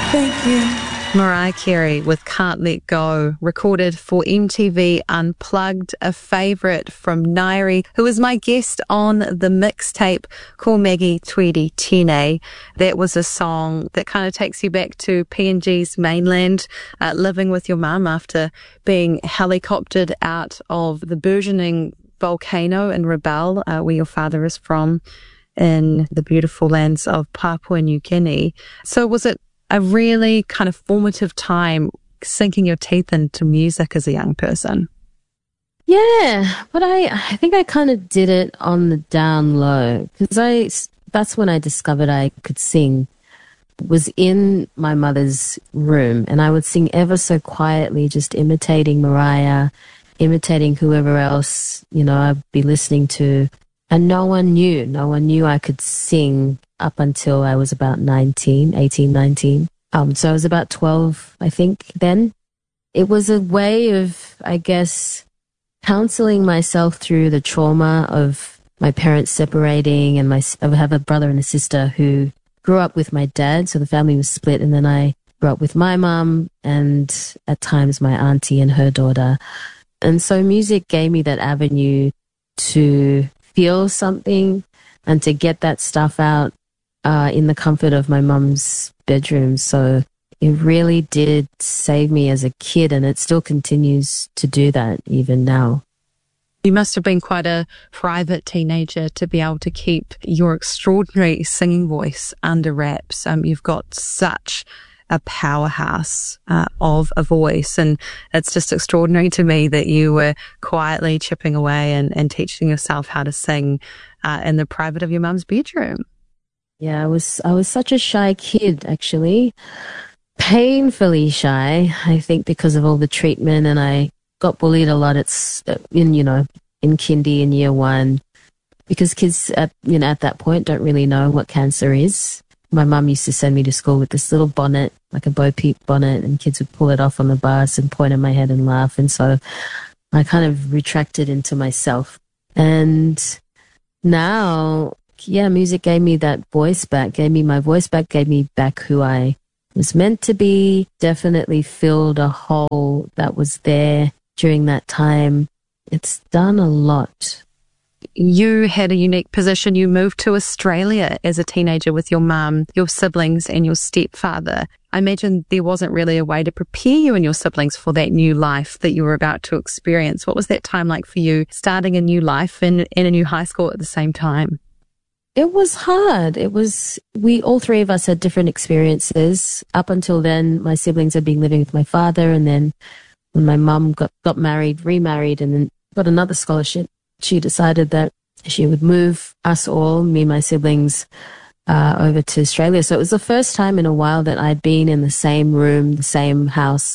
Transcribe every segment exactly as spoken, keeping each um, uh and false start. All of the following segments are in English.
Thank you. Mariah Carey with Can't Let Go, recorded for M T V Unplugged, a favourite from Nairi, who was my guest on the mixtape Ko Maggie Tweedy Tine. That was a song that kind of takes you back to P N G's mainland, uh, living with your mum after being helicoptered out of the burgeoning volcano in Rabaul, uh, where your father is from, in the beautiful lands of Papua New Guinea. So was it a really kind of formative time sinking your teeth into music as a young person? Yeah, but I, I think I kind of did it on the down low, because I, that's when I discovered I could sing, was in my mother's room, and I would sing ever so quietly, just imitating Mariah, imitating whoever else, you know, I'd be listening to, and no one knew, no one knew I could sing up until I was about nineteen, eighteen, nineteen. Um, so I was about twelve, I think, then. It was a way of, I guess, counseling myself through the trauma of my parents separating, and my, I have a brother and a sister who grew up with my dad, so the family was split, and then I grew up with my mum and at times my auntie and her daughter. And so music gave me that avenue to feel something and to get that stuff out uh, in the comfort of my mum's bedroom. So it really did save me as a kid, and it still continues to do that even now. You must have been quite a private teenager to be able to keep your extraordinary singing voice under wraps. Um, you've got such a powerhouse uh, of a voice, and it's just extraordinary to me that you were quietly chipping away and, and teaching yourself how to sing uh, in the private of your mum's bedroom. Yeah, I was I was such a shy kid, actually, painfully shy. I think because of all the treatment, and I got bullied a lot. It's in you know in kindy in year one, because kids at you know at that point don't really know what cancer is. My mum used to send me to school with this little bonnet, like a Bo Peep bonnet, and kids would pull it off on the bus and point at my head and laugh. And so I kind of retracted into myself. And now, yeah, music gave me that voice back, gave me my voice back, gave me back who I was meant to be, definitely filled a hole that was there during that time. It's done a lot. You had a unique position. You moved to Australia as a teenager with your mum, your siblings and your stepfather. I imagine there wasn't really a way to prepare you and your siblings for that new life that you were about to experience. What was that time like for you, starting a new life in, in a new high school at the same time? It was hard. It was, we, all three of us had different experiences. Up until then, my siblings had been living with my father, and then when my mum got, got married, remarried, and then got another scholarship, she decided that she would move us all, me and my siblings, uh, over to Australia. So it was the first time in a while that I'd been in the same room, the same house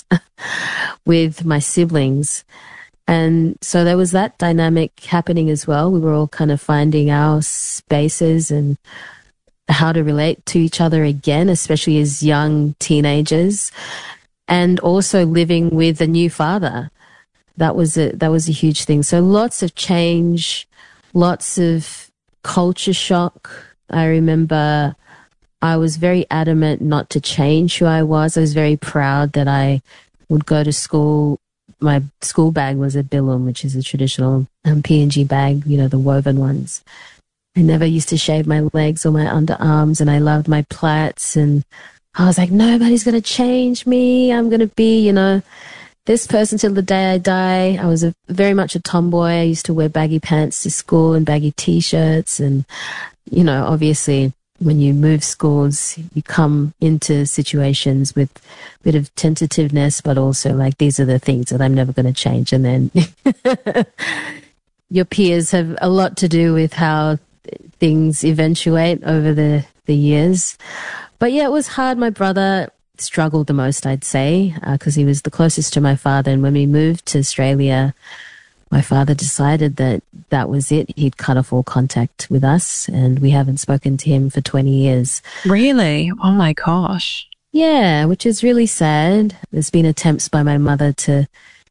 with my siblings. And so there was that dynamic happening as well. We were all kind of finding our spaces and how to relate to each other again, especially as young teenagers, and also living with a new father. That was a, that was a huge thing. So lots of change, lots of culture shock. I remember I was very adamant not to change who I was. I was very proud that I would go to school. My school bag was a bilum, which is a traditional um, P N G bag, you know, the woven ones. I never used to shave my legs or my underarms, and I loved my plaits. And I was like, nobody's going to change me. I'm going to be, you know, this person till the day I die. I was a, very much a tomboy. I used to wear baggy pants to school and baggy t-shirts. And, you know, obviously when you move schools, you come into situations with a bit of tentativeness, but also like, these are the things that I'm never going to change. And then your peers have a lot to do with how things eventuate over the, the years. But yeah, it was hard. My brother struggled the most, I'd say, because uh, he was the closest to my father. And when we moved to Australia, my father decided that that was it. He'd cut off all contact with us, and we haven't spoken to him for twenty years. Really? Oh my gosh. Yeah, which is really sad. There's been attempts by my mother to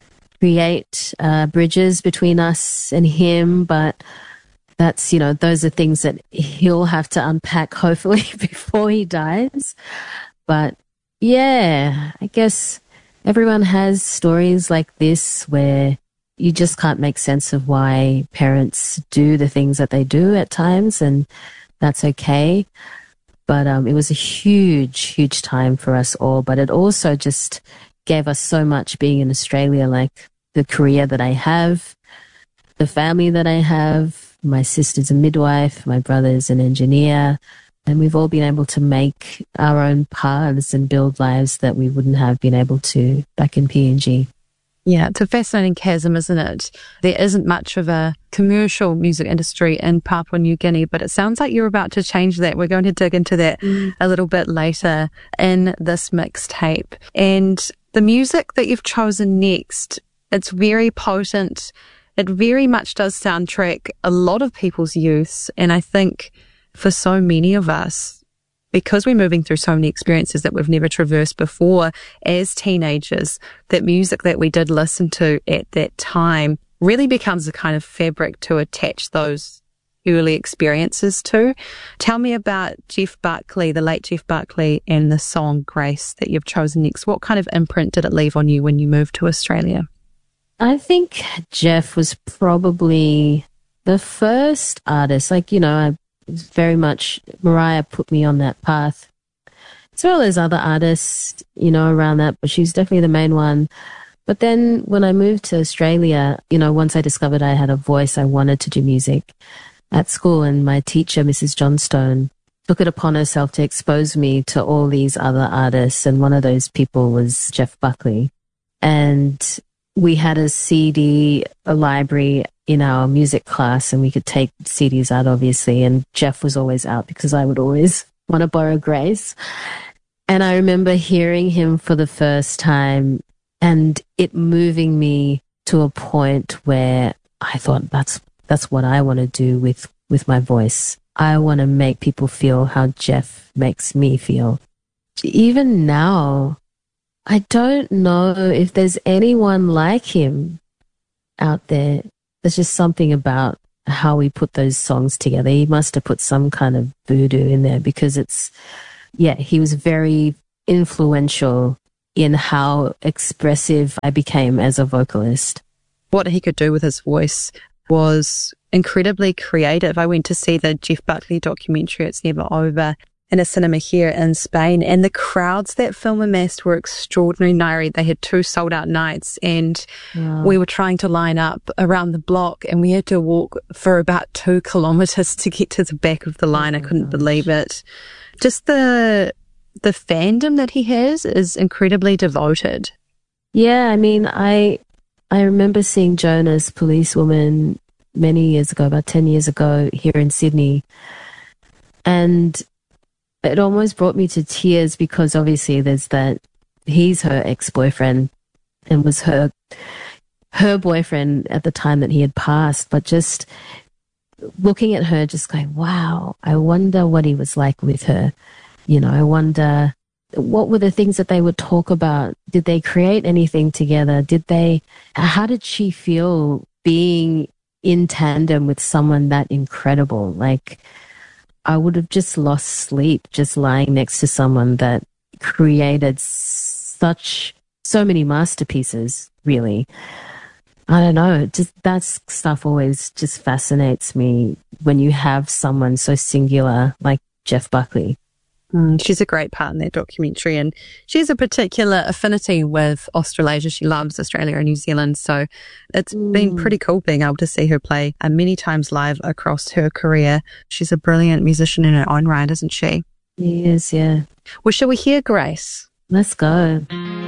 create uh, bridges between us and him, but that's, you know, those are things that he'll have to unpack hopefully before he dies. But yeah, I guess everyone has stories like this where you just can't make sense of why parents do the things that they do at times, and that's okay. But um, it was a huge, huge time for us all. But it also just gave us so much being in Australia, like the career that I have, the family that I have. My sister's a midwife, my brother's an engineer, and we've all been able to make our own paths and build lives that we wouldn't have been able to back in P N G. Yeah, it's a fascinating chasm, isn't it? There isn't much of a commercial music industry in Papua New Guinea, but it sounds like you're about to change that. We're going to dig into that mm. a little bit later in this mixtape. And the music that you've chosen next, it's very potent. It very much does soundtrack a lot of people's youth. And I think for so many of us, because we're moving through so many experiences that we've never traversed before as teenagers, that music that we did listen to at that time really becomes a kind of fabric to attach those early experiences to. Tell me about Jeff Buckley, the late Jeff Buckley, and the song Grace that you've chosen next. What kind of imprint did it leave on you when you moved to Australia? I think Jeff was probably the first artist, like, you know, I very much, Mariah put me on that path, as well as other artists, you know, around that, but she's definitely the main one. But then when I moved to Australia, you know, once I discovered I had a voice, I wanted to do music at school, and my teacher, Missus Johnstone, took it upon herself to expose me to all these other artists, and one of those people was Jeff Buckley. And we had a C D, a library in our music class, and we could take C Ds out, obviously, and Jeff was always out because I would always want to borrow Grace. And I remember hearing him for the first time and it moving me to a point where I thought, that's that's what I want to do with, with my voice. I want to make people feel how Jeff makes me feel. Even now, I don't know if there's anyone like him out there. There's just something about how we put those songs together. He must have put some kind of voodoo in there, because it's, yeah, he was very influential in how expressive I became as a vocalist. What he could do with his voice was incredibly creative. I went to see the Jeff Buckley documentary, It's Never Over, in a cinema here in Spain, and the crowds that film amassed were extraordinary, Nairi. They had two sold-out nights, and wow. we were trying to line up around the block, and we had to walk for about two kilometres to get to the back of the line. Oh I couldn't gosh. believe it. Just the the fandom that he has is incredibly devoted. Yeah, I mean, I I remember seeing Jonas, Policewoman, many years ago, about ten years ago, here in Sydney, and it almost brought me to tears, because obviously there's that, he's her ex-boyfriend and was her, her boyfriend at the time that he had passed, but just looking at her, just going, wow, I wonder what he was like with her. You know, I wonder what were the things that they would talk about? Did they create anything together? Did they, how did she feel being in tandem with someone that incredible? Like, I would have just lost sleep just lying next to someone that created such, so many masterpieces, really. I don't know, just that stuff always just fascinates me when you have someone so singular like Jeff Buckley. Mm, she's a great part in that documentary, and she has a particular affinity with Australasia. She loves Australia and New Zealand, so it's mm. been pretty cool being able to see her play uh, many times live across her career. She's a brilliant musician in her own right, isn't she? She is, yeah. Well, shall we hear Grace? Let's go.